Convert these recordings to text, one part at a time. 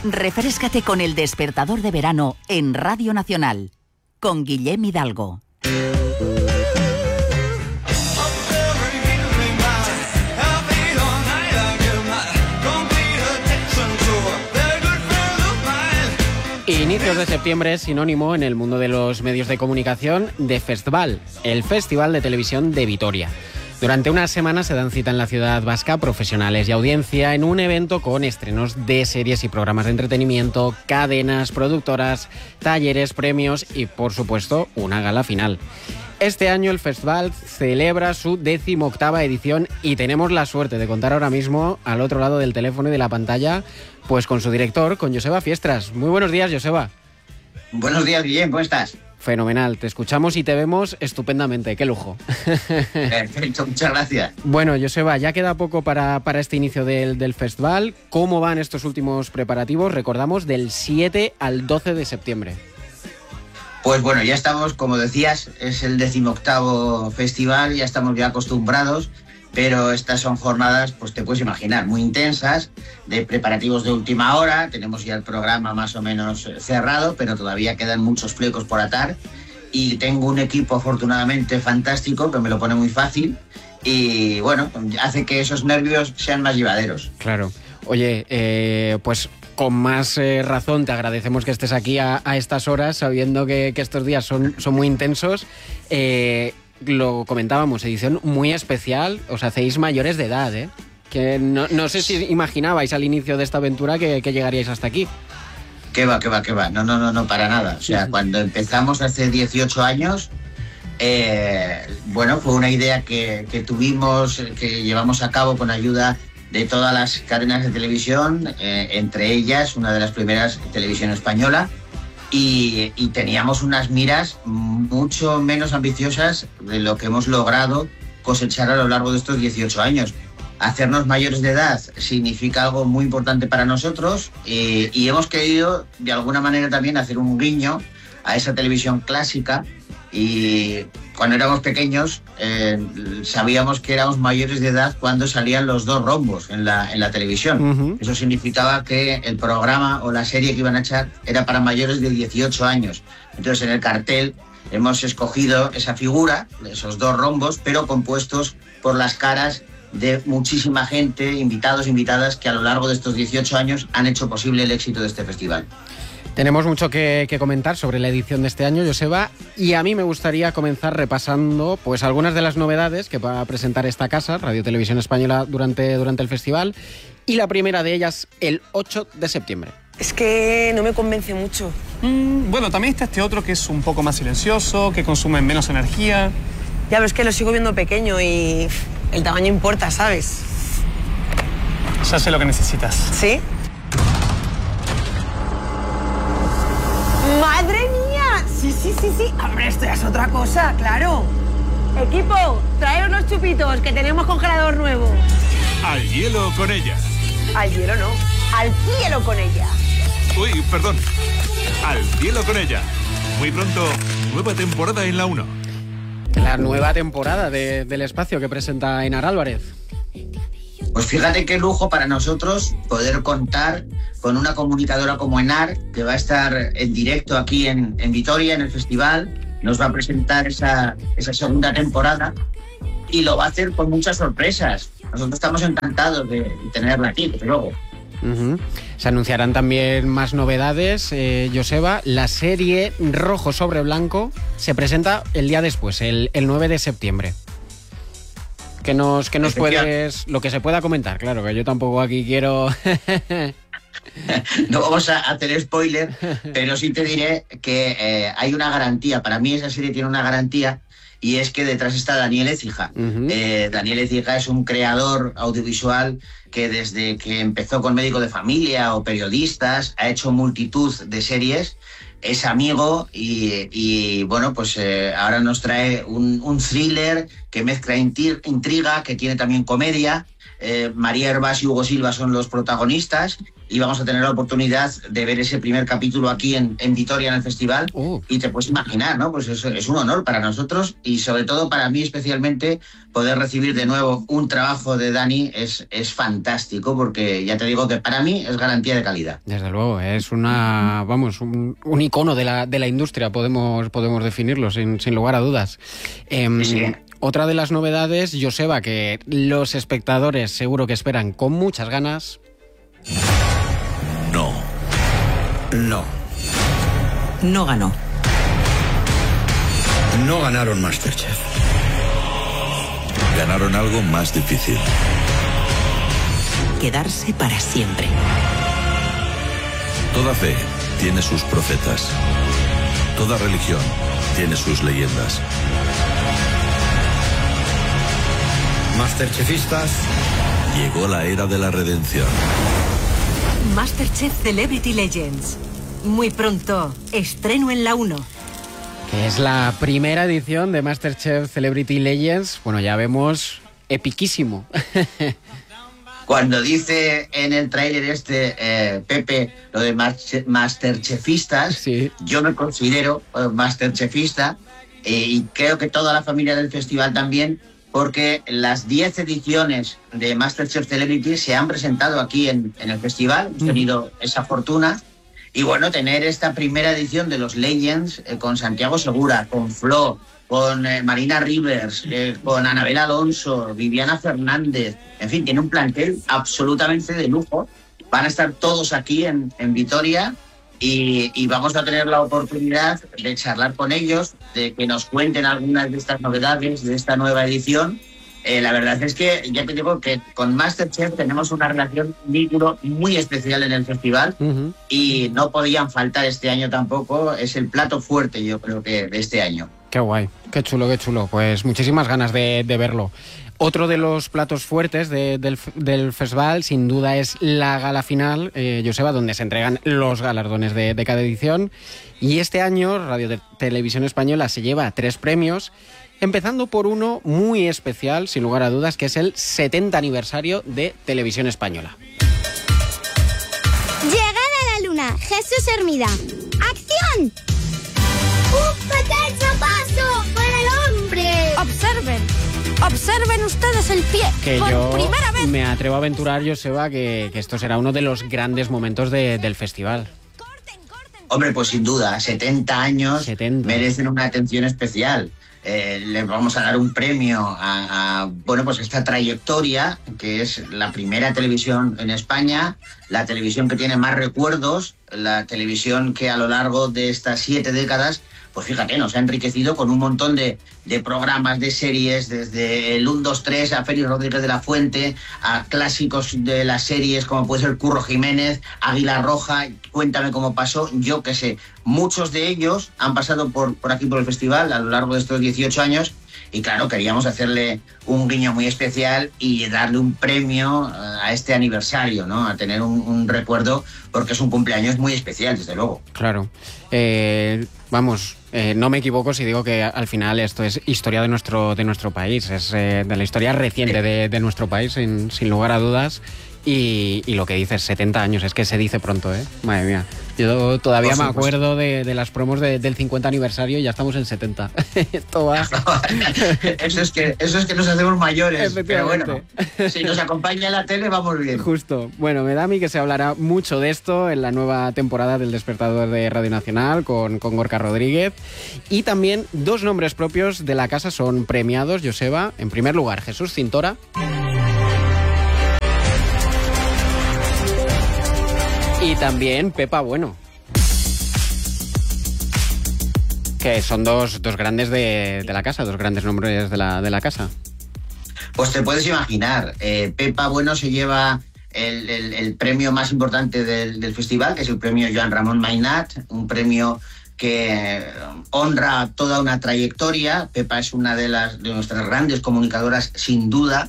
Refréscate con El Despertador de Verano en Radio Nacional, con Guillem Hidalgo. Inicios de septiembre es sinónimo en el mundo de los medios de comunicación de Festval, el Festival de Televisión de Vitoria. Durante una semana se dan cita en la ciudad vasca profesionales y audiencia en un evento con estrenos de series y programas de entretenimiento, cadenas, productoras, talleres, premios y, por supuesto, una gala final. Este año el festival celebra su 18ª edición y tenemos la suerte de contar ahora mismo al otro lado del teléfono y de la pantalla pues con su director, con Joseba Fiestras. Muy buenos días, Joseba. Buenos días, Guillem, ¿cómo estás? Fenomenal, te escuchamos y te vemos estupendamente, qué lujo. Perfecto, muchas gracias. Bueno, Joseba, ya queda poco para este inicio del festival. ¿Cómo van estos últimos preparativos? Recordamos, del 7 al 12 de septiembre. Pues bueno, ya estamos, como decías, es el 18º festival, ya estamos ya acostumbrados, pero estas son jornadas, pues te puedes imaginar, muy intensas, de preparativos de última hora. Tenemos ya el programa más o menos cerrado, pero todavía quedan muchos flecos por atar. Y tengo un equipo afortunadamente fantástico, que me lo pone muy fácil y bueno, hace que esos nervios sean más llevaderos. Claro. Oye, pues con más razón te agradecemos que estés aquí a estas horas, sabiendo que estos días son muy intensos. Lo comentábamos, edición muy especial, os hacéis mayores de edad, ¿eh? Que no sé si imaginabais al inicio de esta aventura que llegaríais hasta aquí. ¿Qué va? No, para nada. O sea, cuando empezamos hace 18 años, bueno, fue una idea que tuvimos, que llevamos a cabo con ayuda de todas las cadenas de televisión, entre ellas una de las primeras, Televisión Española, y teníamos unas miras mucho menos ambiciosas de lo que hemos logrado cosechar a lo largo de estos 18 años. Hacernos mayores de edad significa algo muy importante para nosotros y hemos querido de alguna manera también hacer un guiño a esa televisión clásica. Y cuando éramos pequeños sabíamos que éramos mayores de edad cuando salían los dos rombos en la televisión. Uh-huh. Eso significaba que el programa o la serie que iban a echar era para mayores de 18 años. Entonces en el cartel hemos escogido esa figura, esos dos rombos, pero compuestos por las caras de muchísima gente, invitados, invitadas, que a lo largo de estos 18 años han hecho posible el éxito de este festival. Tenemos mucho que comentar sobre la edición de este año, Joseba, y a mí me gustaría comenzar repasando pues algunas de las novedades que va a presentar esta casa, Radio Televisión Española, durante el festival, y la primera de ellas el 8 de septiembre. Es que no me convence mucho. Bueno, también está este otro que es un poco más silencioso, que consume menos energía. Ya ves que lo sigo viendo pequeño y el tamaño importa, ¿sabes? Ya sé lo que necesitas. ¿Sí? ¡Madre mía! Sí. Hombre, esto ya es otra cosa, claro. Equipo, traeros los chupitos, que tenemos congelador nuevo. Al hielo con ella. Al hielo no, al cielo con ella. Uy, perdón. Al cielo con ella. Muy pronto, nueva temporada en la 1. La nueva temporada del espacio que presenta Enar Álvarez. Pues fíjate qué lujo para nosotros poder contar con una comunicadora como Enar, que va a estar en directo aquí en Vitoria, en el festival. Nos va a presentar esa segunda temporada y lo va a hacer con muchas sorpresas. Nosotros estamos encantados de tenerla aquí, desde luego. Uh-huh. Se anunciarán también más novedades, Joseba. La serie Rojo sobre Blanco se presenta el día después, el 9 de septiembre. Que nos puedes... Lo que se pueda comentar, claro, que yo tampoco aquí quiero... No vamos a hacer spoiler, pero sí te diré que hay una garantía. Para mí esa serie tiene una garantía, y es que detrás está Daniel Écija. Uh-huh. Daniel Écija es un creador audiovisual que desde que empezó con Médico de Familia o Periodistas ha hecho multitud de series es amigo y bueno, pues ahora nos trae un thriller que mezcla intriga, que tiene también comedia. María Hervás y Hugo Silva son los protagonistas y vamos a tener la oportunidad de ver ese primer capítulo aquí en Vitoria, en el festival. Y te puedes imaginar, ¿no? Pues es un honor para nosotros y sobre todo para mí especialmente poder recibir de nuevo un trabajo de Dani es fantástico, porque ya te digo que para mí es garantía de calidad. Desde luego, es un icono de la industria, podemos definirlo sin lugar a dudas. Sí. Otra de las novedades, Joseba, que los espectadores seguro que esperan con muchas ganas. No. No ganó. No ganaron MasterChef. Ganaron algo más difícil. Quedarse para siempre. Toda fe tiene sus profetas. Toda religión tiene sus leyendas. Masterchefistas, llegó la era de la redención. Masterchef Celebrity Legends. Muy pronto, estreno en la 1. Que es la primera edición de Masterchef Celebrity Legends. Bueno, ya vemos epiquísimo. Cuando dice en el tráiler Pepe, lo de Masterchefistas, sí. Yo me considero Masterchefista y creo que toda la familia del festival también, porque las 10 ediciones de Masterchef Celebrity se han presentado aquí en el festival, hemos tenido esa fortuna, y bueno, tener esta primera edición de los Legends con Santiago Segura, con Flo, con Marina Rivers, con Anabel Alonso, Viviana Fernández, en fin, tiene un plantel absolutamente de lujo. Van a estar todos aquí en Vitoria y vamos a tener la oportunidad de charlar con ellos, de que nos cuenten algunas de estas novedades de esta nueva edición. La verdad es que ya te digo que con Masterchef tenemos una relación, un vínculo muy especial en el festival y no podían faltar este año tampoco. Es el plato fuerte, yo creo que de este año. Qué guay, qué chulo, qué chulo. Pues muchísimas ganas de verlo. Otro de los platos fuertes del festival, sin duda, es la gala final, Joseba, donde se entregan los galardones de cada edición. Y este año Radio Televisión Española se lleva 3 premios, empezando por uno muy especial, sin lugar a dudas, que es el 70 aniversario de Televisión Española. Llegada a la luna, Jesús Hermida. ¡Acción! ¡Un pequeño paso para el hombre! Observen ustedes el pie. Que por yo primera vez. Me atrevo a aventurar, Joseba, que esto será uno de los grandes momentos del festival. Hombre, pues sin duda, 70 años 70. Merecen una atención especial. Le vamos a dar un premio a pues esta trayectoria, que es la primera televisión en España, la televisión que tiene más recuerdos, la televisión que a lo largo de estas 7 décadas, pues fíjate, nos ha enriquecido con un montón de programas, de series, desde el 1, 2, 3 a Félix Rodríguez de la Fuente, a clásicos de las series como puede ser Curro Jiménez, Águila Roja, Cuéntame cómo pasó, yo qué sé. Muchos de ellos han pasado por aquí por el festival a lo largo de estos 18 años y claro, queríamos hacerle un guiño muy especial y darle un premio a este aniversario, ¿no? A tener un recuerdo, porque es un cumpleaños muy especial, desde luego. Claro. No me equivoco si digo que al final esto es historia de nuestro país, es de la historia reciente de nuestro país, sin lugar a dudas. Y lo que dices, 70 años, es que se dice pronto, ¿eh? Madre mía. Yo todavía me acuerdo de las promos del 50 aniversario y ya estamos en 70. Esto va. Eso es que nos hacemos mayores. Pero bueno, si nos acompaña la tele, vamos bien. Justo. Bueno, me da a mí que se hablará mucho de esto en la nueva temporada del Despertador de Radio Nacional con Gorka Rodríguez. Y también 2 nombres propios de la casa son premiados, Joseba. En primer lugar, Jesús Cintora. Y también Pepa Bueno, que son dos grandes de la casa, 2 grandes nombres de la casa. Pues te puedes imaginar, Pepa Bueno se lleva el premio más importante del festival, que es el premio Joan Ramón Mainat, un premio que honra toda una trayectoria. Pepa es una de nuestras grandes comunicadoras, sin duda.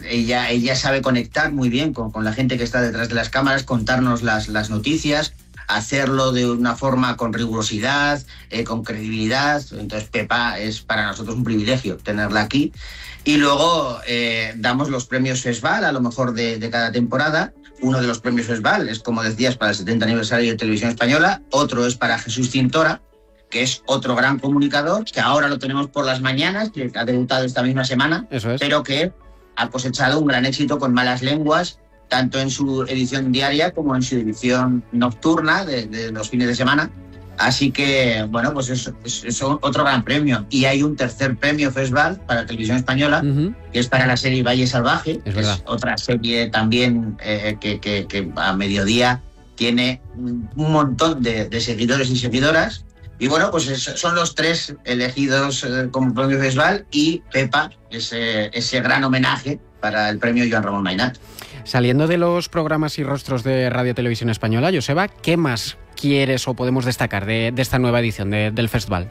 Ella sabe conectar muy bien con la gente que está detrás de las cámaras, contarnos las noticias. hacerlo de una forma con rigurosidad, con credibilidad. Entonces Pepa es para nosotros un privilegio tenerla aquí. Y luego damos los premios FESVAL a lo mejor de cada temporada. Uno de los premios FESVAL es, como decías, para el 70 aniversario de Televisión Española. Otro es para Jesús Cintora, que es otro gran comunicador, que ahora lo tenemos por las mañanas, que ha debutado esta misma semana, pero que ha cosechado un gran éxito con Malas Lenguas, tanto en su edición diaria como en su edición nocturna de los fines de semana. Así que, bueno, pues es otro gran premio. Y hay un tercer premio FESVAL para Televisión Española, que es para la serie Valle Salvaje, que es otra serie también que a mediodía tiene un montón de seguidores y seguidoras. Y bueno, pues son los 3 elegidos como premio FESVAL, y Pepa, ese gran homenaje para el premio Joan Ramón Mainat. Saliendo de los programas y rostros de Radio Televisión Española, Joseba, ¿qué más quieres o podemos destacar de esta nueva edición del festival?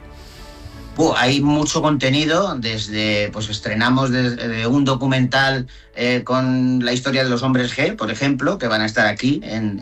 Hay mucho contenido, pues estrenamos desde un documental con la historia de los hombres G, por ejemplo, que van a estar aquí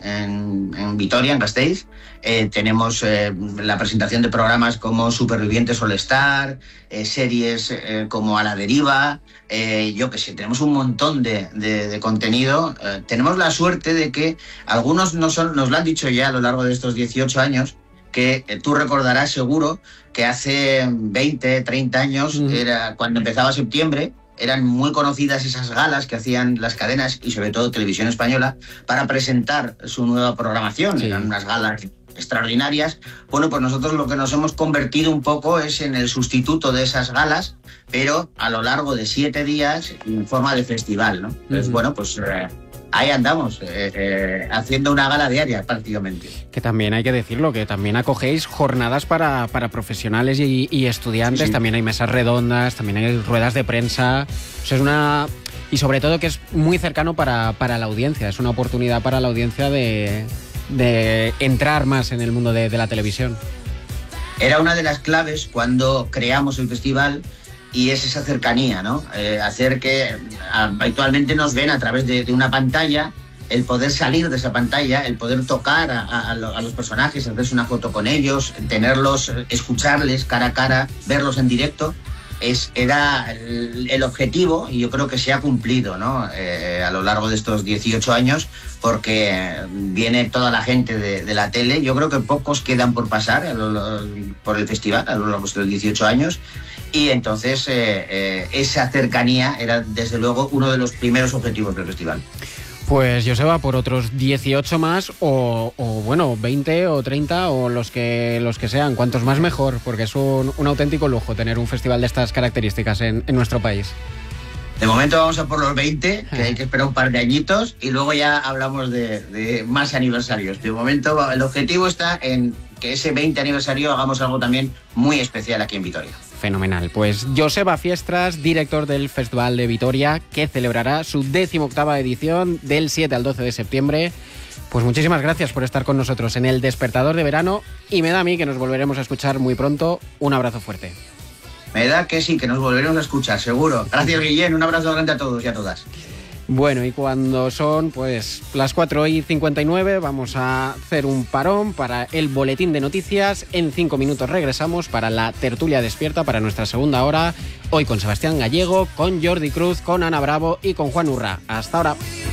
en Vitoria, en Gasteiz. Tenemos la presentación de programas como Supervivientes All Star, series como A la Deriva, yo qué sé, tenemos un montón de contenido. Tenemos la suerte de que algunos nos lo han dicho ya a lo largo de estos 18 años, que tú recordarás seguro que hace 20, 30 años, era cuando empezaba septiembre, eran muy conocidas esas galas que hacían las cadenas y sobre todo Televisión Española para presentar su nueva programación. Sí. Eran unas galas extraordinarias. Bueno, pues nosotros lo que nos hemos convertido un poco es en el sustituto de esas galas, pero a lo largo de 7 días en forma de festival, ¿no? Entonces, bueno, pues ahí andamos, haciendo una gala diaria prácticamente. Que también hay que decirlo, que también acogéis jornadas para profesionales y estudiantes, sí. También hay mesas redondas, también hay ruedas de prensa. O sea, y sobre todo que es muy cercano para la audiencia, es una oportunidad para la audiencia de entrar más en el mundo de la televisión. Era una de las claves cuando creamos el festival, y es esa cercanía, ¿no? Hacer que habitualmente nos ven a través de una pantalla, el poder salir de esa pantalla, el poder tocar a los personajes, hacerse una foto con ellos, tenerlos, escucharles cara a cara, verlos en directo, era el objetivo, y yo creo que se ha cumplido, ¿no? A lo largo de estos 18 años, porque viene toda la gente de la tele. Yo creo que pocos quedan por pasar por el festival a lo largo de estos 18 años. Y entonces esa cercanía era desde luego uno de los primeros objetivos del festival. Pues Joseba, por otros 18 más o bueno, 20 o 30 o los que sean, cuantos más mejor, porque es un auténtico lujo tener un festival de estas características en nuestro país. De momento vamos a por los 20, que hay que esperar un par de añitos, y luego ya hablamos de más aniversarios. De momento el objetivo está en que ese 20 aniversario hagamos algo también muy especial aquí en Vitoria. Fenomenal. Pues Joseba Fiestras, director del Festival de Vitoria, que celebrará su 18ª edición del 7 al 12 de septiembre. Pues muchísimas gracias por estar con nosotros en el Despertador de Verano, y me da a mí que nos volveremos a escuchar muy pronto. Un abrazo fuerte. Me da que sí, que nos volveremos a escuchar, seguro. Gracias, Guillén. Un abrazo grande a todos y a todas. Bueno, y cuando son pues las 4:59, vamos a hacer un parón para el boletín de noticias. En 5 minutos regresamos para la tertulia despierta, para nuestra segunda hora. Hoy con Sebastián Gallego, con Jordi Cruz, con Ana Bravo y con Juan Urra. Hasta ahora.